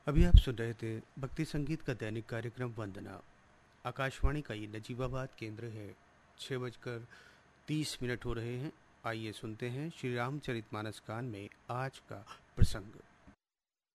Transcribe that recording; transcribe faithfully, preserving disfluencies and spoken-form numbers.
अभी आप सुन रहे थे भक्ति संगीत का दैनिक कार्यक्रम वंदना। आकाशवाणी का ये नजीबाबाद केंद्र है। छः बजकर तीस मिनट हो रहे हैं। आइए सुनते हैं श्री रामचरितमानस कान में आज का प्रसंग।